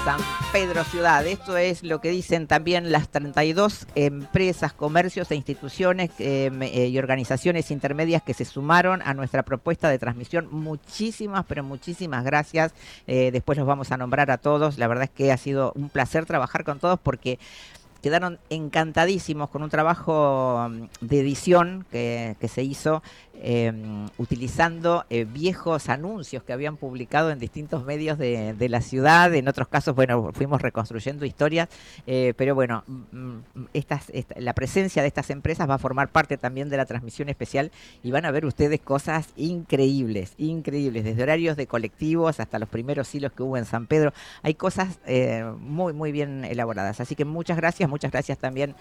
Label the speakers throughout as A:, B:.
A: San Pedro Ciudad. Esto es lo que dicen también las 32 empresas, comercios e instituciones y organizaciones intermedias que se sumaron a nuestra propuesta de transmisión. Muchísimas, pero muchísimas gracias. Después los vamos a nombrar a todos. La verdad es que ha sido un placer trabajar con todos porque quedaron encantadísimos con un trabajo de edición que se hizo utilizando viejos anuncios que habían publicado en distintos medios de la ciudad. En otros casos, bueno, fuimos reconstruyendo historias, pero bueno, la presencia de estas empresas va a formar parte también de la transmisión especial y van a ver ustedes cosas increíbles, increíbles, desde horarios de colectivos hasta los primeros hilos que hubo en San Pedro. Hay cosas muy, muy bien elaboradas. Así que muchas gracias también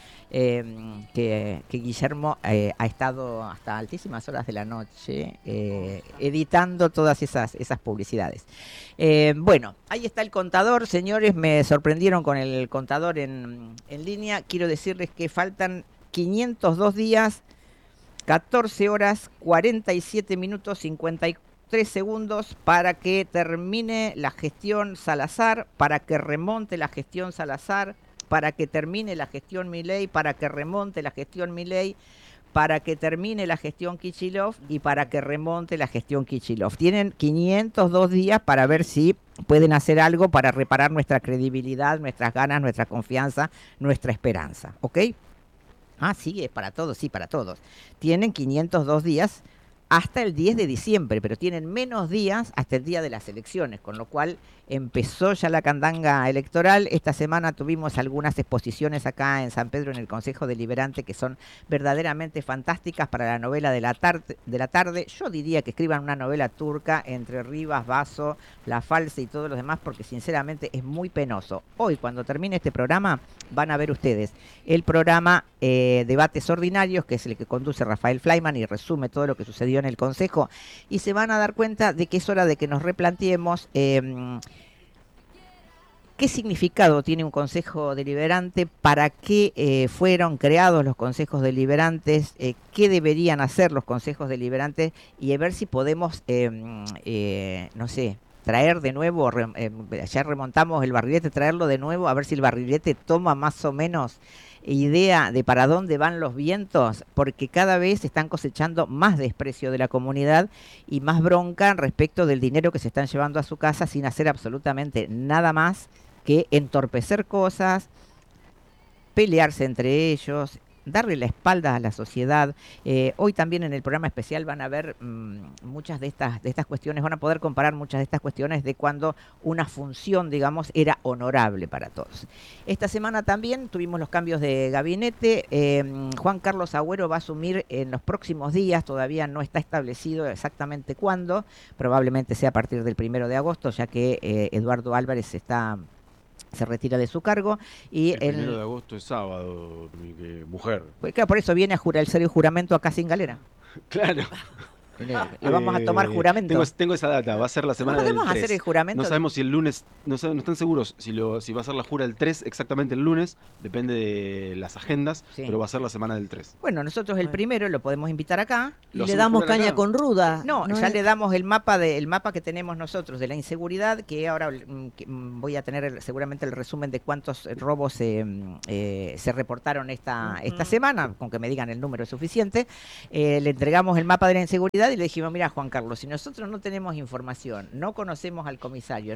A: que Guillermo ha estado hasta altísimas horas de la noche editando todas esas publicidades. Bueno, ahí está el contador, señores, me sorprendieron con el contador en línea. Quiero decirles que faltan 502 días, 14 horas, 47 minutos, 53 segundos para que termine la gestión Salazar, para que remonte la gestión Salazar, para que termine la gestión Milei, para que remonte la gestión Milei, para que termine la gestión Kicillof y para que remonte la gestión Kicillof. Tienen 502 días para ver si pueden hacer algo para reparar nuestra credibilidad, nuestras ganas, nuestra confianza, nuestra esperanza. ¿Ok? Ah, sí, es para todos, sí, para todos. Tienen 502 días hasta el 10 de diciembre, pero tienen menos días hasta el día de las elecciones, con lo cual empezó ya la candanga electoral. Esta semana tuvimos algunas exposiciones acá en San Pedro en el Consejo Deliberante que son verdaderamente fantásticas para la novela de la tarde. Yo diría que escriban una novela turca entre Rivas, Basso, La Falsa y todos los demás, porque sinceramente es muy penoso. Hoy, cuando termine este programa, van a ver ustedes el programa Debates Ordinarios, que es el que conduce Rafael Fleiman y resume todo lo que sucedió en el Consejo, y se van a dar cuenta de que es hora de que nos replanteemos ¿qué significado tiene un consejo deliberante? ¿Para qué fueron creados los consejos deliberantes? ¿Qué deberían hacer los consejos deliberantes? Y a ver si podemos, no sé, traer de nuevo, ya remontamos el barrilete, traerlo de nuevo, a ver si el barrilete toma más o menos idea de para dónde van los vientos, porque cada vez están cosechando más desprecio de la comunidad y más bronca respecto del dinero que se están llevando a su casa sin hacer absolutamente nada más que entorpecer cosas, pelearse entre ellos, darle la espalda a la sociedad. Hoy también en el programa especial van a ver muchas de estas cuestiones, van a poder comparar muchas de estas cuestiones de cuando una función, digamos, era honorable para todos. Esta semana también tuvimos los cambios de gabinete. Juan Carlos Agüero va a asumir en los próximos días, todavía no está establecido exactamente cuándo, probablemente sea a partir del 1 de agosto, ya que Eduardo Álvarez se retira de su cargo. Y
B: el 1 de agosto es sábado, mujer.
A: Pues claro, por eso viene a hacer el juramento acá sin galera.
B: Claro.
A: Le vamos a tomar juramento.
B: Tengo esa data, va a ser la semana del 3.
A: ¿Podemos hacer el juramento?
B: No sabemos si el lunes, no están seguros si va a ser la jura el 3 exactamente el lunes, depende de las agendas, sí. Pero va a ser la semana del 3.
A: Bueno, nosotros el primero lo podemos invitar acá.
C: Y le damos caña acá con ruda.
A: No, ya le damos el mapa que tenemos nosotros de la inseguridad, que ahora voy a tener seguramente el resumen de cuántos robos se reportaron esta semana, con que me digan el número es suficiente. Le entregamos el mapa de la inseguridad y le dijimos, mira Juan Carlos, si nosotros no tenemos información, no conocemos al comisario,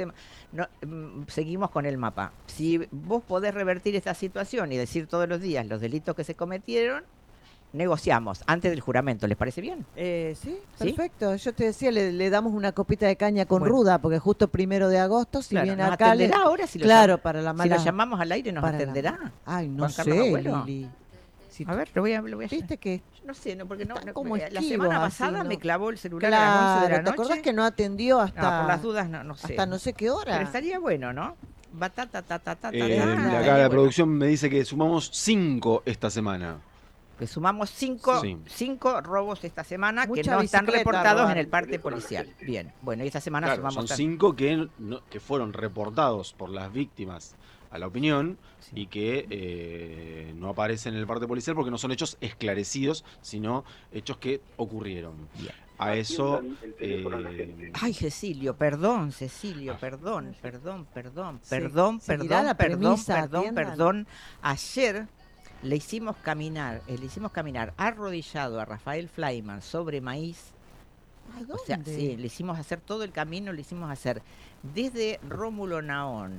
A: seguimos con el mapa. Si vos podés revertir esta situación y decir todos los días los delitos que se cometieron, negociamos antes del juramento. ¿Les parece bien?
C: Sí, perfecto. ¿Sí? Yo te decía, le damos una copita de caña con ruda, porque justo 1 de agosto, si viene
A: ¿nos
C: acá...
A: atenderá ahora?
C: Para la mala...
A: Si lo llamamos al aire, ¿nos atenderá?
C: Ay, no
A: Juan
C: sé,
A: Lili. A ver, lo voy a...
C: ¿Viste que...?
A: No sé, porque no
C: la
A: semana pasada así, ¿no? Me clavó el celular a las 11 de la noche.
C: ¿Te acordás que no atendió hasta...?
A: No, por las dudas no sé.
C: Hasta no sé qué hora.
A: Pero estaría bueno, ¿no?
B: Acá la producción me dice que sumamos 5 esta semana.
A: Que sumamos 5 robos esta semana. Mucha que no están reportados en el parte policial. Bien, bueno, y esta semana sumamos...
B: Son 5 que fueron reportados por las víctimas a la opinión y que no aparecen en el parte policial porque no son hechos esclarecidos, sino hechos que ocurrieron. A eso...
A: Ay, Cecilio, perdón, perdón. Ayer le hicimos caminar arrodillado a Rafael Fleiman sobre maíz. O sea, sí, le hicimos hacer todo el camino, le hicimos hacer desde Rómulo Naón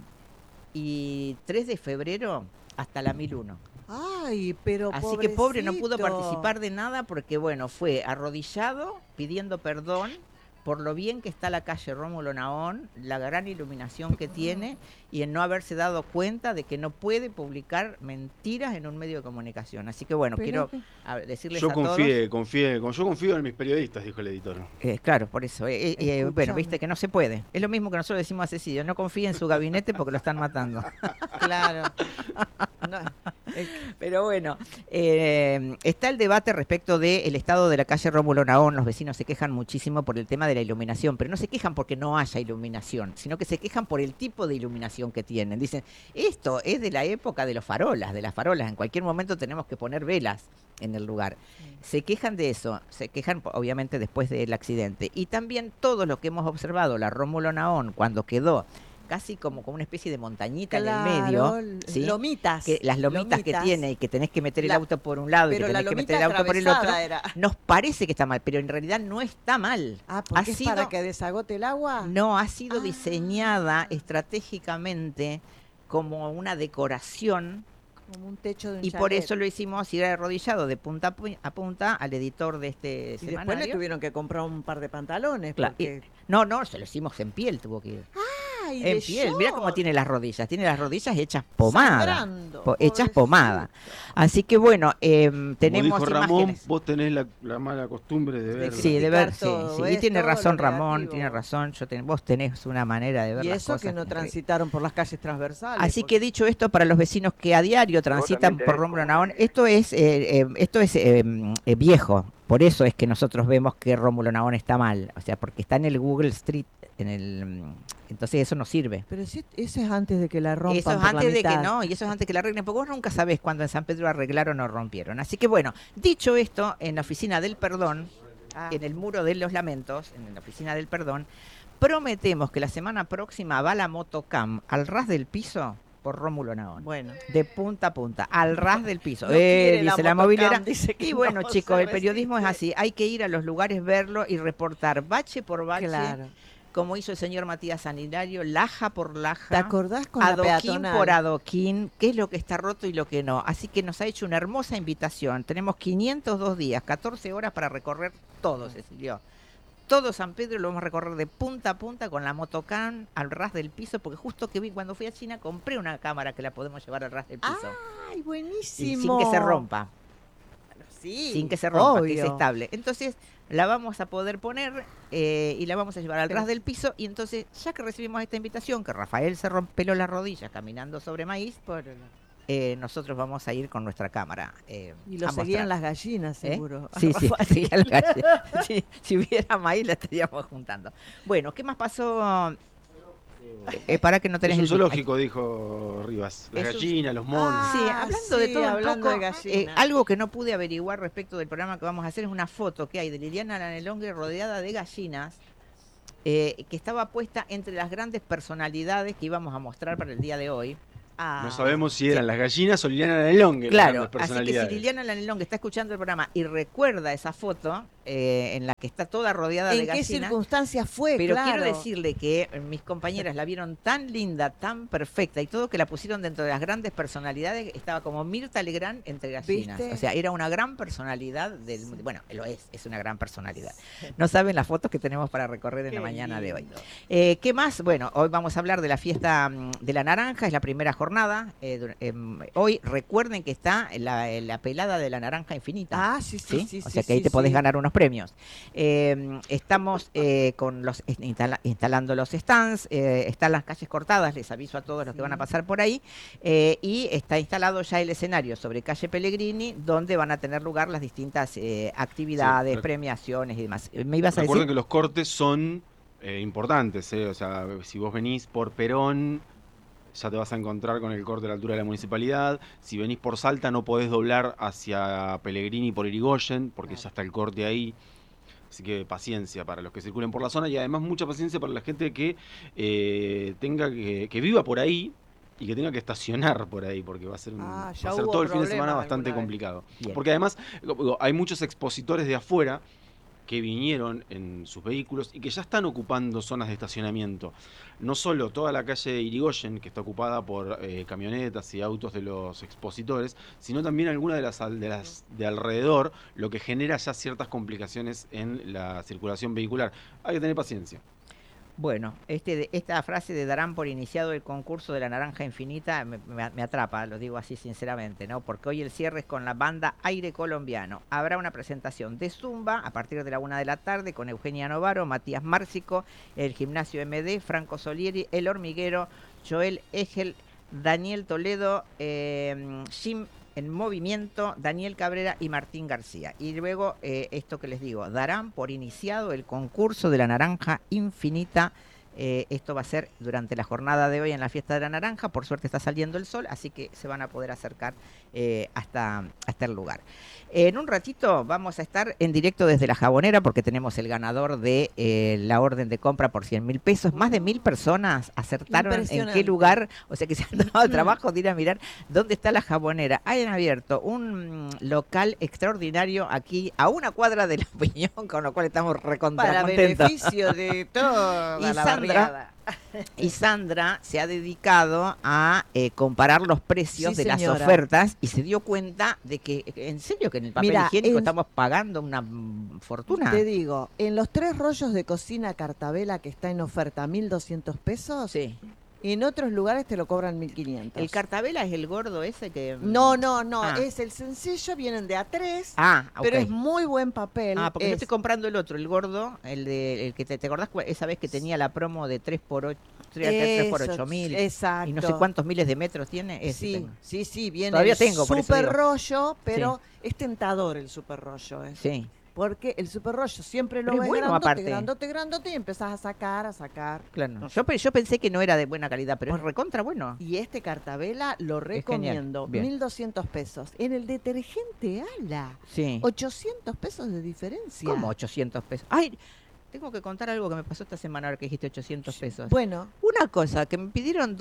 A: y 3 de febrero hasta la 1001.
C: Ay, pero
A: así
C: pobrecito.
A: Que pobre no pudo participar de nada porque, bueno, fue arrodillado pidiendo perdón por lo bien que está la calle Rómulo Naón, la gran iluminación que tiene y en no haberse dado cuenta de que no puede publicar mentiras en un medio de comunicación. Así que bueno, quiero decirles a todos...
B: Yo confío en mis periodistas, dijo el editor.
A: Claro, por eso. Bueno, viste que no se puede. Es lo mismo que nosotros decimos a Cecilio, no confíe en su gabinete porque lo están matando.
C: Claro.
A: No, pero bueno, está el debate respecto del estado de la calle Rómulo Naón. Los vecinos se quejan muchísimo por el tema de la iluminación, pero no se quejan porque no haya iluminación, sino que se quejan por el tipo de iluminación que tienen. Dicen, esto es de la época de las farolas, en cualquier momento tenemos que poner velas en el lugar. Se quejan de eso, se quejan obviamente después del accidente. Y también todo lo que hemos observado, la Rómulo Naón, cuando quedó casi como una especie de montañita en el medio, ¿sí?
C: Lomitas.
A: Las lomitas que tiene y que tenés que meter el auto por un lado y que tenés que meter el auto por el otro. Nos parece que está mal, pero en realidad no está mal.
C: ¿Porque es para que desagote el agua?
A: No, ha sido diseñada estratégicamente como una decoración.
C: Como un techo de un chalet.
A: Por eso lo hicimos ir arrodillado de punta a punta al editor de este semanario.
C: Después le tuvieron que comprar un par de pantalones.
A: Claro. No, se lo hicimos en piel, tuvo que ir. En piel, mira cómo tiene las rodillas hechas pomada. Hechas pomada. Así que bueno, tenemos
B: como dijo Ramón,
A: imágenes.
B: Vos tenés la mala costumbre de ver.
A: Sí, de ver, sí. Y tiene razón Ramón,
C: tiene
A: razón. Vos tenés una manera de ver las cosas.
C: Y eso que no transitaron por las calles transversales.
A: Así que dicho esto, para los vecinos que a diario transitan por Rómulo Naón, esto es viejo. Por eso es que nosotros vemos que Rómulo Naón está mal, o sea, porque está en el Google Street, entonces eso no sirve.
C: Pero eso es antes de que la rompan.
A: Eso es antes de que no, y eso es antes que la arreglen, porque vos nunca sabés cuándo en San Pedro arreglaron o rompieron. Así que bueno, dicho esto, en la oficina del perdón, en el muro de los lamentos, en la oficina del perdón, prometemos que la semana próxima va la motocam al ras del piso por Rómulo Naón.
C: Bueno.
A: De punta a punta, al ras del piso.
C: Dice
A: la movilera.
C: Y
A: bueno, chicos, el periodismo es así. Hay que ir a los lugares, verlo y reportar bache por bache.
C: Claro.
A: Como hizo el señor Matías Sanhilario, laja por laja.
C: ¿Te acordás con
A: adoquín
C: la peatonal?
A: Por adoquín, qué es lo que está roto y lo que no. Así que nos ha hecho una hermosa invitación. Tenemos 502 días, 14 horas para recorrer todo, Cecilio. Todo San Pedro lo vamos a recorrer de punta a punta con la motocam al ras del piso, porque justo que vi cuando fui a China compré una cámara que la podemos llevar al ras del piso.
C: ¡Ay, buenísimo!
A: Y sin que se rompa.
C: Sí,
A: sin que se rompa,
C: obvio.
A: que es estable. Entonces la vamos a poder poner y la vamos a llevar al ras del piso. Y entonces, ya que recibimos esta invitación, que Rafael se peló las rodillas caminando sobre maíz, nosotros vamos a ir con nuestra cámara.
C: Y lo seguían las gallinas, seguro.
A: Sí, seguían las gallinas. Si hubiera maíz, la estaríamos juntando. Bueno, ¿qué más pasó? Para que no tenés
B: es un zoológico, dijo Rivas. Las gallinas, los monos.
A: Sí, hablando de todo
C: hablando
A: un poco,
C: de gallinas.
A: algo que no pude averiguar respecto del programa que vamos a hacer es una foto que hay de Liliana Lanelongue rodeada de gallinas, que estaba puesta entre las grandes personalidades que íbamos a mostrar para el día de hoy.
B: No sabemos si eran las gallinas o Liliana Lanelongue.
A: Claro, así que si Liliana Lanelongue está escuchando el programa y recuerda esa foto en la que está toda rodeada de gallinas.
C: ¿En qué circunstancias fue?
A: Pero
C: claro.
A: quiero decirle que mis compañeras la vieron tan linda, tan perfecta y todo que la pusieron dentro de las grandes personalidades. Estaba como Mirta Legrand entre gallinas. ¿Viste? O sea, era una gran personalidad del mundo. Bueno, lo es una gran personalidad. No saben las fotos que tenemos para recorrer en la mañana de hoy. ¿Qué más? Bueno, hoy vamos a hablar de la fiesta de la naranja, es la primera jornada. Hoy recuerden que está la pelada de la naranja infinita.
C: Sí.
A: O sea que ahí te podés ganar unos premios. Estamos con instalando los stands, están las calles cortadas, les aviso a todos los que van a pasar por ahí, y está instalado ya el escenario sobre calle Pellegrini, donde van a tener lugar las distintas actividades, premiaciones y demás. ¿Me ibas a decir?
B: Recuerden que los cortes son importantes, o sea, si vos venís por Perón, ya te vas a encontrar con el corte a la altura de la municipalidad. Si venís por Salta no podés doblar hacia Pellegrini por Irigoyen, porque ya está el corte ahí. Así que paciencia para los que circulen por la zona y además mucha paciencia para la gente que tenga que viva por ahí y que tenga que estacionar por ahí, porque va a ser, va a ser todo el fin de semana bastante complicado.
A: Bien.
B: Porque además hay muchos expositores de afuera que vinieron en sus vehículos y que ya están ocupando zonas de estacionamiento. No solo toda la calle Irigoyen, que está ocupada por camionetas y autos de los expositores, sino también algunas de alrededor, lo que genera ya ciertas complicaciones en la circulación vehicular. Hay que tener paciencia.
A: Bueno, esta frase de darán por iniciado el concurso de la Naranja Infinita me atrapa, lo digo así sinceramente, ¿no? Porque hoy el cierre es con la banda Aire Colombiano. Habrá una presentación de Zumba a partir de la 1 de la tarde con Eugenia Novaro, Matías Márcico, el Gimnasio MD, Franco Solieri, El Hormiguero, Joel Egel, Daniel Toledo, Jim en Movimiento, Daniel Cabrera y Martín García. Y luego, esto que les digo, darán por iniciado el concurso de la Naranja Infinita. Esto va a ser durante la jornada de hoy en la Fiesta de la Naranja. Por suerte está saliendo el sol, así que se van a poder acercar hasta el lugar. En un ratito vamos a estar en directo desde La Jabonera porque tenemos el ganador de la orden de compra por 100.000 pesos. Más de 1.000 personas acertaron en qué lugar, o sea que se han dado el trabajo de ir a mirar dónde está La Jabonera. Hayan abierto un local extraordinario aquí a una cuadra de La Opinión, con lo cual estamos recontra
C: para
A: contentos.
C: beneficio de toda
A: Y
C: la
A: Sandra,
C: barriada.
A: Y Sandra se ha dedicado a comparar los precios de las
C: señora.
A: ofertas y se dio cuenta de que, en serio, que en el papel
C: Mira,
A: higiénico estamos pagando una fortuna.
C: Te digo, en los 3 rollos de cocina Cartabela que está en oferta, 1.200 pesos,
A: Sí.
C: en otros lugares te lo cobran 1.500.
A: ¿El Cartabela es el gordo ese que...?
C: No,
A: Ah.
C: es el sencillo, vienen de A3,
A: Ah, ok.
C: pero es muy buen papel.
A: Ah, porque yo estoy comprando el otro, el gordo, el que te acordás esa vez que tenía la promo de 3x8, 3x8.000.
C: Exacto.
A: Y no sé cuántos miles de metros tiene. Ese
C: Sí,
A: tengo.
C: sí, viene
A: Todavía
C: el
A: tengo, por eso
C: super
A: digo.
C: rollo, pero es tentador el super rollo.
A: Sí.
C: Porque el super rollo siempre lo
A: Pero es
C: ves
A: bueno,
C: grandote,
A: aparte.
C: grandote y empezás a sacar.
A: Claro. Yo pensé que no era de buena calidad, pero es recontra bueno.
C: Y este Cartabela lo
A: genial.
C: recomiendo,
A: Bien.
C: 1.200 pesos. En el detergente Ala,
A: Sí.
C: 800 pesos de diferencia.
A: ¿Cómo 800 pesos? Ay, tengo que contar algo que me pasó esta semana ahora que dijiste 800 pesos.
C: Bueno,
A: Una cosa, que me pidieron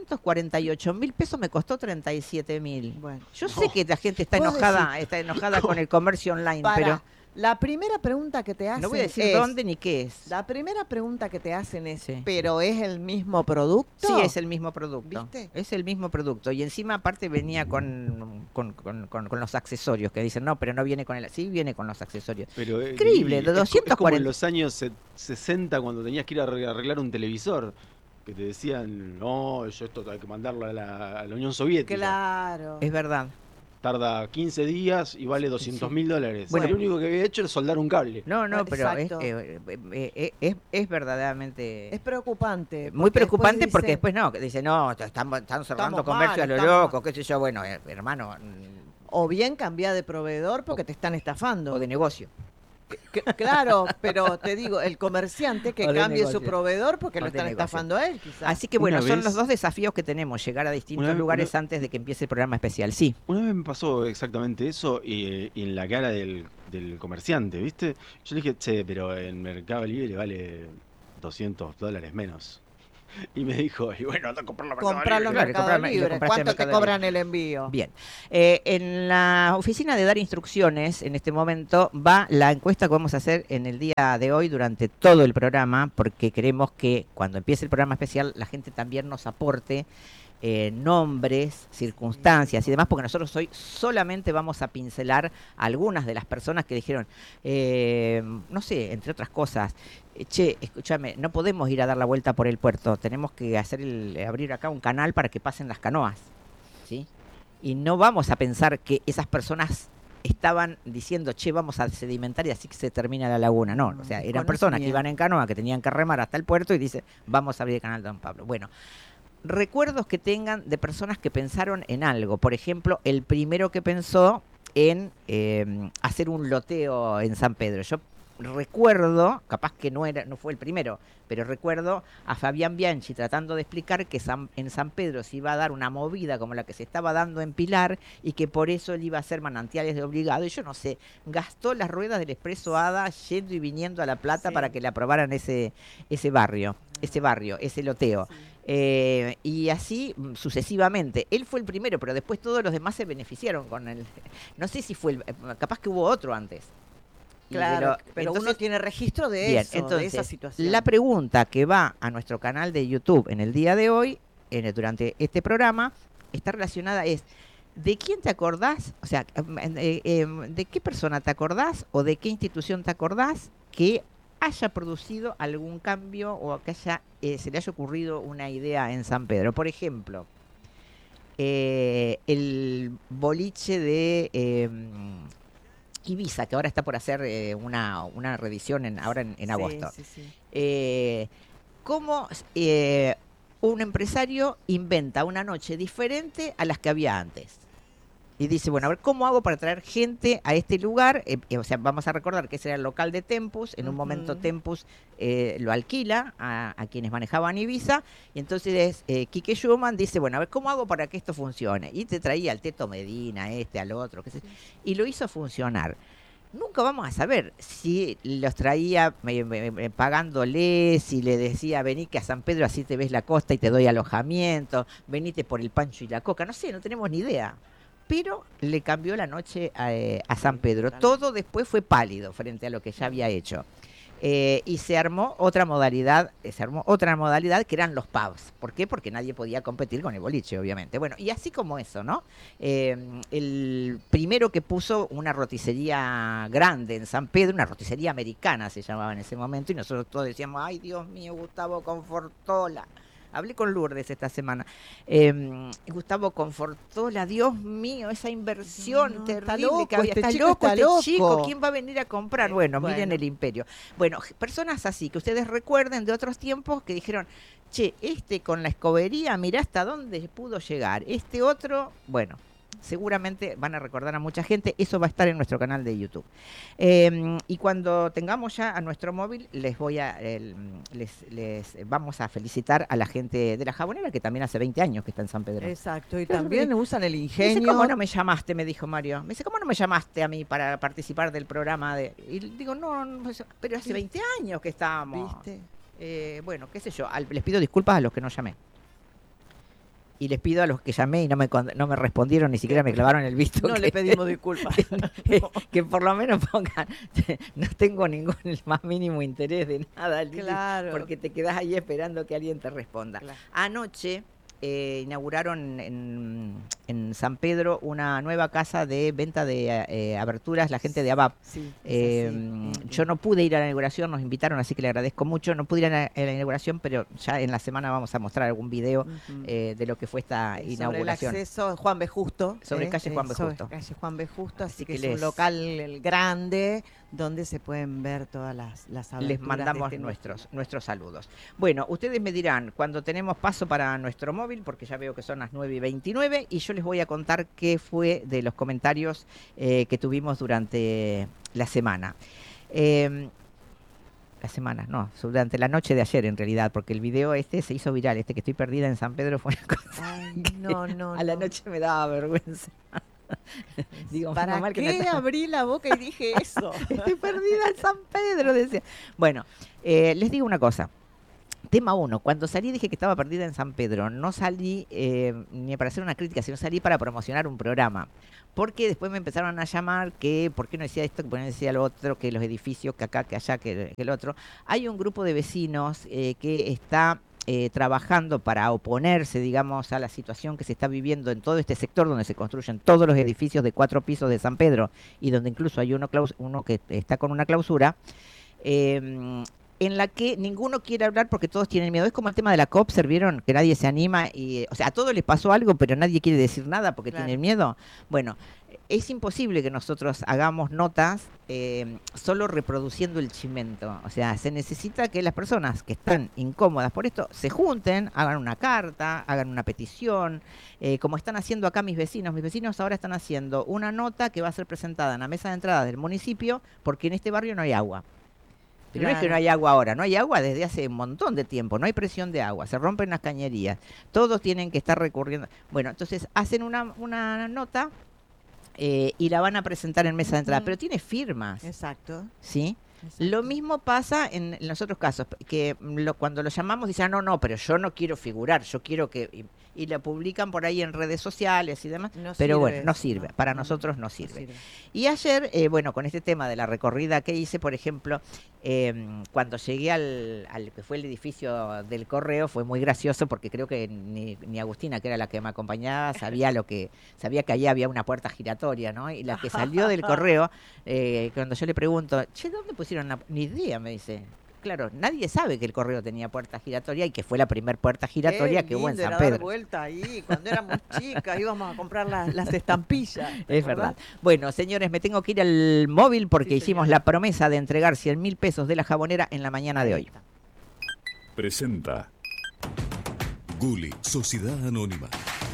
A: 248.000 pesos, me costó 37.000.
C: bueno.
A: Yo sé que la gente está
C: Vos
A: enojada con el comercio online, pero
C: la primera pregunta que te hacen
A: no voy a decir
C: es,
A: dónde ni qué es.
C: La primera pregunta que te hacen es,
A: Sí.
C: ¿pero es el mismo producto?
A: Sí, es el mismo producto.
C: ¿Viste?
A: Es el mismo producto. Y encima, aparte, venía con los accesorios, que dicen, no, pero no viene con el... Sí, viene con los accesorios.
B: Pero,
A: Increíble, de
B: es como
A: 240.
B: en los años 60 cuando tenías que ir a arreglar un televisor, que te decían, no, esto hay que mandarlo a la Unión Soviética.
C: Claro.
A: Es verdad.
B: Tarda 15 días y vale $200.000.
A: Bueno.
B: Lo único que había hecho era soldar un cable.
A: No, pero
C: Exacto.
A: es verdaderamente...
C: Es preocupante.
A: muy
C: porque
A: preocupante
C: después
A: porque
C: dice,
A: después no, que dice, no, están cerrando
C: Estamos
A: comercio
C: mal,
A: a lo
C: estamos
A: loco, qué sé yo, bueno, hermano,
C: o bien cambia de proveedor porque te están estafando.
A: o de negocio.
C: Claro, pero te digo, el comerciante que
A: O de
C: cambie su
A: negocio.
C: proveedor porque
A: O
C: lo
A: de
C: están
A: negocio.
C: estafando a él, quizás.
A: Así que bueno,
B: Una
A: son
B: vez-
A: los dos desafíos que tenemos, llegar a distintos
B: Una-
A: lugares
B: una-
A: antes de que empiece el programa especial. Sí,
B: Una vez me pasó exactamente eso y en la cara del comerciante, ¿viste? Yo le dije, che, pero en Mercado Libre le vale $200 menos. Y me dijo, y bueno, anda a comprarlo en Mercado
C: Comprarlo en
B: Libre.
A: Claro,
C: Mercado
A: comprarme- y lo
C: Libre.
A: compraste en
C: ¿Cuánto te
A: Mercado
C: cobran el envío?
A: bien. En la oficina de dar instrucciones, en este momento, va la encuesta que vamos a hacer en el día de hoy durante todo el programa, porque queremos que cuando empiece el programa especial la gente también nos aporte nombres, circunstancias y demás, porque nosotros hoy solamente vamos a pincelar algunas de las personas que dijeron, no sé, entre otras cosas, che, escúchame, no podemos ir a dar la vuelta por el puerto, tenemos que abrir acá un canal para que pasen las canoas, ¿sí? Y no vamos a pensar que esas personas estaban diciendo, che, vamos a sedimentar y así que se termina la laguna. No, o sea, eran personas que iban en canoa, que tenían que remar hasta el puerto y dice, vamos a abrir el canal Don Pablo. Bueno, recuerdos que tengan de personas que pensaron en algo. Por ejemplo, el primero que pensó en hacer un loteo en San Pedro. Yo recuerdo, capaz que no fue el primero, pero recuerdo a Fabián Bianchi tratando de explicar que en San Pedro se iba a dar una movida como la que se estaba dando en Pilar y que por eso él iba a hacer manantiales de obligado. Y yo no sé, gastó las ruedas del Expreso Hada yendo y viniendo a La Plata para que le aprobaran ese barrio, ese loteo. Y así sucesivamente. Él fue el primero, pero después todos los demás se beneficiaron con él. No sé si fue capaz que hubo otro antes.
C: Claro, pero entonces, uno tiene registro de
A: bien,
C: eso,
A: entonces,
C: de esa situación.
A: La pregunta que va a nuestro canal de YouTube en el día de hoy, durante este programa, está relacionada ¿de quién te acordás? O sea, ¿de qué persona te acordás o de qué institución te acordás que haya producido algún cambio o que se le haya ocurrido una idea en San Pedro? Por ejemplo, el boliche de Ibiza, que ahora está por hacer una reedición ahora en agosto. Sí. ¿Cómo un empresario inventa una noche diferente a las que había antes? Y dice, bueno, a ver, ¿cómo hago para traer gente a este lugar? O sea, vamos a recordar que ese era el local de Tempus. En un momento Tempus lo alquila a quienes manejaban Ibiza. Y entonces Quique Schumann dice, bueno, a ver, ¿cómo hago para que esto funcione? Y te traía al Teto Medina, al otro, qué sé. Y lo hizo funcionar. Nunca vamos a saber si los traía pagándoles, si le decía, vení que a San Pedro así te ves la costa y te doy alojamiento, venite por el pancho y la coca. No sé, no tenemos ni idea. Pero le cambió la noche a San Pedro. Todo después fue pálido frente a lo que ya había hecho. Y se armó otra modalidad que eran los pubs. ¿Por qué? Porque nadie podía competir con el boliche, obviamente. Bueno, y así como eso, ¿no? El primero que puso una roticería grande en San Pedro, una roticería americana se llamaba en ese momento, y nosotros todos decíamos, ay, Dios mío, Gustavo Confortola. Hablé con Lourdes esta semana. Gustavo Confortola, Dios mío, esa inversión terrible que había. Está loco este chico. ¿Quién va a venir a comprar? Bueno, miren el imperio. Bueno, personas así que ustedes recuerden de otros tiempos que dijeron, che, con la escobería, mirá hasta dónde pudo llegar. Este otro, bueno, seguramente van a recordar a mucha gente. Eso va a estar en nuestro canal de YouTube. Y cuando tengamos ya a nuestro móvil, les vamos a felicitar a la gente de La Jabonera, que también hace 20 años que está en San Pedro.
C: Exacto, y también usan el ingenio.
A: Me dice, ¿cómo no me llamaste? Me dijo Mario. Me dice, ¿cómo no me llamaste a mí para participar del programa? Y digo, no, pero hace 20 años que estábamos. ¿Viste? Bueno, qué sé yo. Les pido disculpas a los que no llamé. Y les pido a los que llamé y no me respondieron, ni siquiera me clavaron el visto.
C: No le pedimos disculpas.
A: Que por lo menos pongan, no tengo el más mínimo interés de nada, claro, porque te quedás ahí esperando que alguien te responda. Claro. Anoche inauguraron en San Pedro una nueva casa de venta de aberturas, la gente de ABAP. Sí, yo no pude ir a la inauguración, nos invitaron, así que le agradezco mucho. No pude ir a la inauguración, pero ya en la semana vamos a mostrar algún video de lo que fue esta inauguración.
C: Sobre el acceso en Juan B. Justo.
A: Sobre calle Juan B. Justo.
C: Calle Juan B. Justo, así que es un local grande donde se pueden ver todas las aberturas.
A: Les mandamos nuestros saludos. Bueno, ustedes me dirán cuando tenemos paso para nuestro móvil, porque ya veo que son las 9:29, y yo les voy a contar qué fue de los comentarios que tuvimos durante la semana. Durante la noche de ayer en realidad, porque el video se hizo viral, que estoy perdida en San Pedro fue una cosa. Ay, a la noche me daba vergüenza.
C: Digo, ¿para qué abrí la boca y dije eso?
A: Estoy perdida en San Pedro, decía. Bueno, les digo una cosa. Tema 1, cuando salí dije que estaba perdida en San Pedro. No salí ni para hacer una crítica, sino salí para promocionar un programa. Porque después me empezaron a llamar que por qué no decía esto, que por qué no decía lo otro, que los edificios, que acá, que allá, que el otro. Hay un grupo de vecinos que está trabajando para oponerse, digamos, a la situación que se está viviendo en todo este sector donde se construyen todos los edificios de 4 pisos de San Pedro y donde incluso hay uno que está con una clausura. En la que ninguno quiere hablar porque todos tienen miedo. Es como el tema de la COP, ¿vieron? Que nadie se anima y, o sea, a todos les pasó algo, pero nadie quiere decir nada porque tienen miedo. Bueno, es imposible que nosotros hagamos notas solo reproduciendo el chimento. O sea, se necesita que las personas que están incómodas por esto se junten, hagan una carta, hagan una petición, como están haciendo acá mis vecinos. Mis vecinos ahora están haciendo una nota que va a ser presentada en la mesa de entrada del municipio porque en este barrio no hay agua. Primero es que no hay agua ahora, no hay agua desde hace un montón de tiempo, no hay presión de agua, se rompen las cañerías, todos tienen que estar recurriendo. Bueno, entonces hacen una nota y la van a presentar en mesa de entrada, pero tiene firmas,
C: Exacto.
A: ¿sí?
C: Exacto.
A: Lo mismo pasa en los otros casos, que cuando lo llamamos dicen, no, pero yo no quiero figurar, yo quiero que... Y lo publican por ahí en redes sociales y demás,
C: No
A: pero
C: sirve
A: bueno, no
C: eso,
A: sirve,
C: no,
A: para
C: no,
A: nosotros no
C: no
A: sirve.
C: sirve.
A: Y ayer, bueno, con este tema de la recorrida que hice, por ejemplo, cuando llegué al que fue el edificio del correo, fue muy gracioso porque creo que ni Agustina, que era la que me acompañaba, sabía que ahí había una puerta giratoria, ¿no? Y la que salió del correo, cuando yo le pregunto, che, ¿dónde pusieron ni idea? Me dice. Claro, nadie sabe que el correo tenía puerta giratoria y que fue la primer puerta giratoria que hubo en San
C: Dar
A: Pedro.
C: vuelta ahí, cuando éramos chicas íbamos a comprar las estampillas.
A: Es verdad. Bueno, señores, me tengo que ir al móvil porque hicimos la promesa de entregar 100.000 pesos de la Jabonera en la mañana de hoy.
D: Presenta Guli, Sociedad Anónima.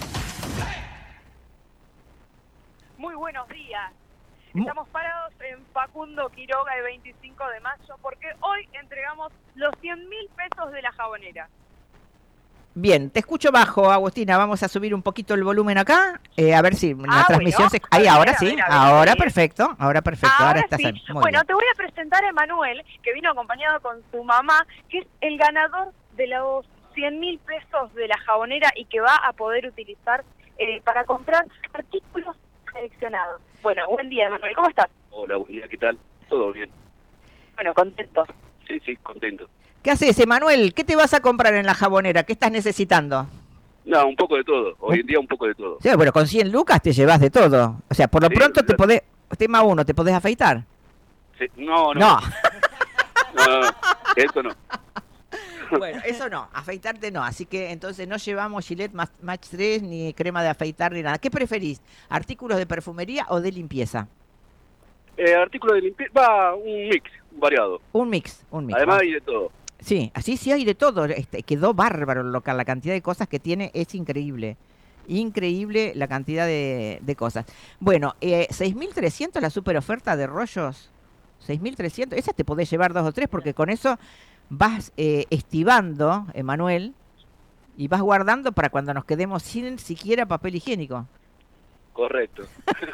E: Muy buenos días. Estamos parados en Facundo Quiroga el 25 de mayo porque hoy entregamos los 100.000 pesos de la Jabonera.
A: Bien, te escucho bajo, Agustina. Vamos a subir un poquito el volumen acá. A ver si la transmisión se... Ahí, ahora sí. Ahora perfecto. Ahora está
E: sí.
A: Muy
E: bueno,
A: bien.
E: te voy a presentar a Emanuel, que vino acompañado con su mamá, que es el ganador de los 100.000 pesos de la Jabonera y que va a poder utilizar para comprar artículos seleccionados. Bueno, buen día, Emanuel. ¿Cómo estás?
F: Hola, buen día, ¿qué tal? ¿Todo bien?
E: Bueno, contento.
F: Sí, contento.
A: ¿Qué haces, Emanuel? ¿Qué te vas a comprar en la Jabonera? ¿Qué estás necesitando?
F: No, un poco de todo. Hoy en día un poco de todo.
A: Sí, bueno, con 100 lucas te llevas de todo. O sea, por lo pronto te podés... Tema 1, ¿te podés afeitar?
F: Sí, no.
A: No.
F: No, eso no.
A: Bueno, eso no, afeitarte no, así que entonces no llevamos Gillette Match 3 ni crema de afeitar ni nada. ¿Qué preferís? ¿Artículos de perfumería o de limpieza?
F: Artículo de limpieza, un mix, variado.
A: Un mix.
F: Además hay de todo.
A: Sí, así sí hay de todo. Quedó bárbaro el local, la cantidad de cosas que tiene es increíble. Increíble la cantidad de cosas. Bueno, 6.300 la super oferta de rollos. 6.300, esas te podés llevar 2 o 3 porque con eso vas estivando, Emanuel, y vas guardando para cuando nos quedemos sin siquiera papel higiénico.
F: Correcto.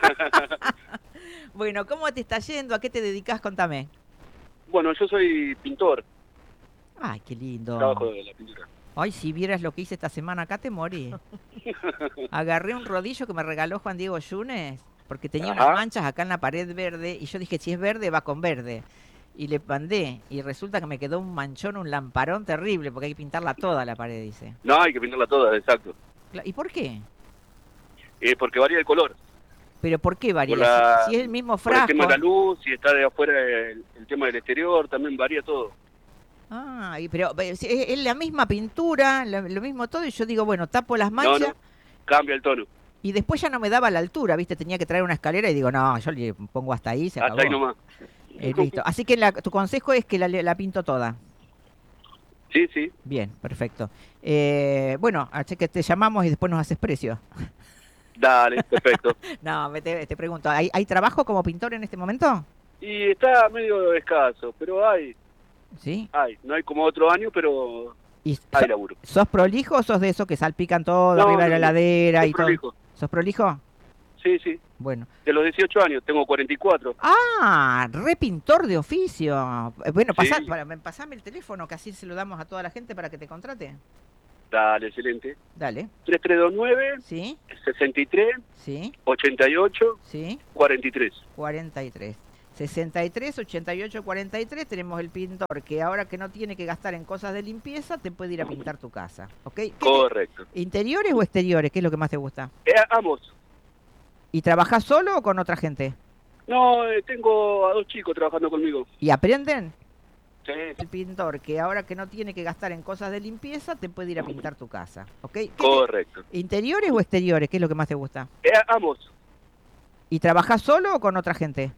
A: Bueno, ¿cómo te está yendo? ¿A qué te dedicas? Contame.
F: Bueno, yo soy pintor.
A: Ay, qué lindo.
F: Trabajo de la pintura.
A: Ay, si vieras lo que hice esta semana acá te morí. Agarré un rodillo que me regaló Juan Diego Yunes, porque tenía unas manchas acá en la pared verde, y yo dije, si es verde, va con verde. Y le mandé, y resulta que me quedó un manchón, un lamparón terrible, porque hay que pintarla toda la pared, dice.
F: No, hay que pintarla toda, exacto.
A: ¿Y por qué?
F: Porque varía el color.
A: ¿Pero por qué varía? Si es el mismo
F: Por
A: frasco.
F: el tema de la luz, si está de afuera el tema del exterior, también varía todo.
A: Ah, pero es la misma pintura, lo mismo todo, y yo digo, bueno, tapo las manchas.
F: No, cambia el tono.
A: Y después ya no me daba la altura, ¿viste? Tenía que traer una escalera y digo, no, yo le pongo hasta ahí, se acabó.
F: Hasta ahí nomás.
A: Listo. Así que tu consejo es que la pinto toda.
F: Sí.
A: Bien, perfecto. Bueno, así que te llamamos y después nos haces precio.
F: Dale, perfecto.
A: No, te pregunto, ¿hay trabajo como pintor en este momento?
F: Y está medio escaso, pero hay.
A: ¿Sí?
F: No hay como otro año, pero hay laburo.
A: ¿Sos prolijo o sos de esos que salpican todo arriba de la heladera y
F: prolijo.
A: todo? ¿Sos prolijo?
F: Sí.
A: Bueno.
F: De los 18 años, tengo 44.
A: Ah, repintor de oficio. Bueno,
F: Sí.
A: pasame el teléfono, que así se lo damos a toda la gente para que te contrate.
F: Dale, excelente.
A: Dale.
F: 3329
A: ¿Sí?
F: 63
A: ¿Sí?
F: 88
A: ¿Sí?
F: 43.
A: 43. 63, 88, 43, tenemos el pintor que ahora que no tiene que gastar en cosas de limpieza, te puede ir a pintar tu casa. ¿Ok?
F: Correcto.
A: ¿Interiores o exteriores? ¿Qué es lo que más te gusta?
F: Ambos.
A: ¿Y trabajás solo o con otra gente?
F: No, tengo a 2 chicos trabajando conmigo.
A: ¿Y aprenden?
F: Sí.
A: El pintor que ahora que no tiene que gastar en cosas de limpieza, te puede ir a pintar tu casa. ¿Ok?
F: Correcto.
A: ¿Interiores o exteriores? ¿Qué es lo que más te gusta?
F: Ambos.
A: ¿Y trabajás solo o con otra gente?